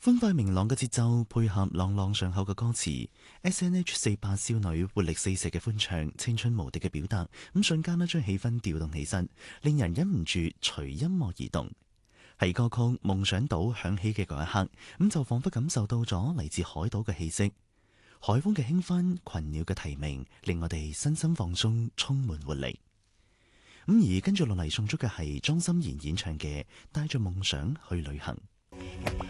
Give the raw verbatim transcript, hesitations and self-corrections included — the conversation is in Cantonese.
歡快明朗嘅節奏配合朗朗上口嘅歌詞 ，S N H 四八少女活力四射嘅歡唱，青春無敵嘅表達，咁瞬間呢將氣氛調動起身，令人忍唔住隨音樂而動。喺歌曲《夢想島》響起嘅嗰一刻，咁就仿佛感受到咗嚟自海島嘅氣息，海風嘅輕紛，群鳥嘅啼鳴，令我哋身心放鬆，充滿活力。咁而跟住落嚟送出嘅係莊心妍演唱嘅《帶着夢想去旅行》。